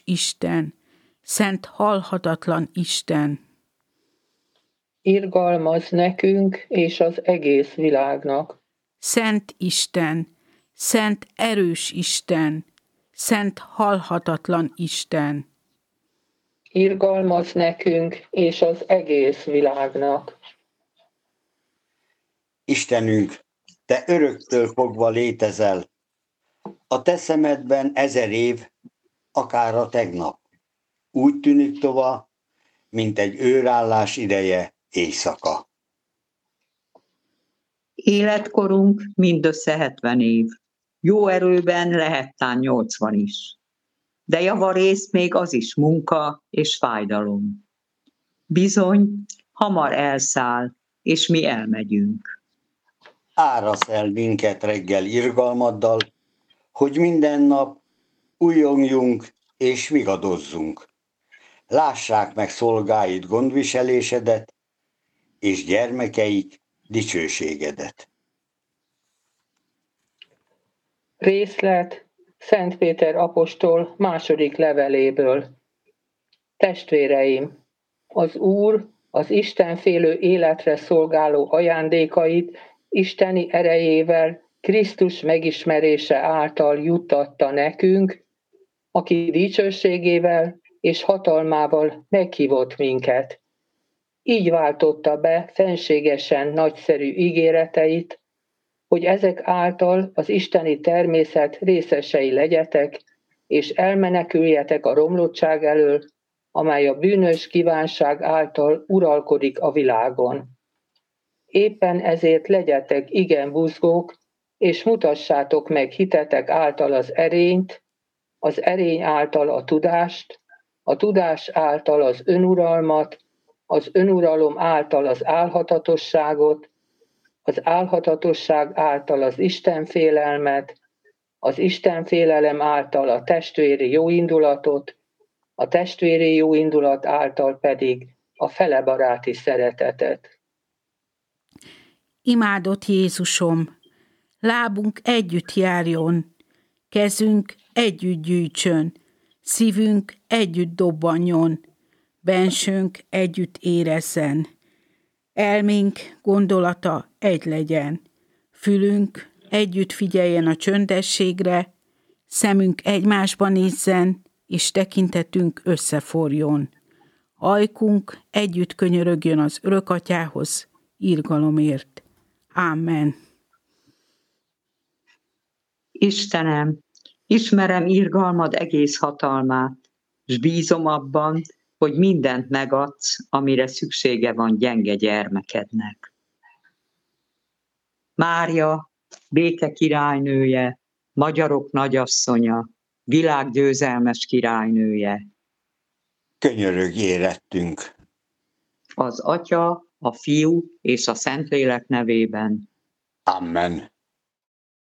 Isten, szent halhatatlan Isten. Irgalmaz nekünk és az egész világnak. Szent Isten, szent erős Isten, szent halhatatlan Isten. Irgalmaz nekünk és az egész világnak. Istenünk, te öröktől fogva létezel. A te szemedben 1000 év, akár a tegnap. Úgy tűnik tova, mint egy őrállás ideje éjszaka. Életkorunk mindössze 70 év. Jó erőben lehet tán 80 is. De javarészt még az is munka és fájdalom. Bizony, hamar elszáll, és mi elmegyünk. Árasz el minket reggel irgalmaddal, hogy minden nap újjongjunk és vigadozzunk. Lássák meg szolgáid gondviselésedet, és gyermekeik dicsőségedet. Részlet Szent Péter apostol második leveléből. Testvéreim, az Úr az istenfélő életre szolgáló ajándékait isteni erejével Krisztus megismerése által juttatta nekünk, aki dicsőségével és hatalmával meghívott minket. Így váltotta be fenségesen nagyszerű ígéreteit, hogy ezek által az isteni természet részesei legyetek, és elmeneküljetek a romlottság elől, amely a bűnös kívánság által uralkodik a világon. Éppen ezért legyetek igen buzgók, és mutassátok meg hitetek által az erényt, az erény által a tudást, a tudás által az önuralmat, az önuralom által az álhatatosságot, az álhatatosság által az istenfélelmet, az istenfélelem által a testvéri jóindulatot, a testvéri jóindulat által pedig a felebaráti szeretetet. Imádott Jézusom, lábunk együtt járjon, kezünk együtt gyűjtsön, szívünk együtt dobbanjon, bensőnk együtt érezzen. Elménk gondolata egy legyen, fülünk együtt figyeljen a csöndességre, szemünk egymásba nézzen, és tekintetünk összeforjon. Ajkunk együtt könyörögjön az Örökatyához, irgalomért. Amen. Istenem, ismerem irgalmad egész hatalmát, s bízom abban, hogy mindent megadsz, amire szüksége van gyenge gyermekednek. Mária, béke királynője, magyarok nagyasszonya, világ győzelmes királynője. Könyörögj érettünk. Az Atya, a Fiú és a Szentlélek nevében. Amen.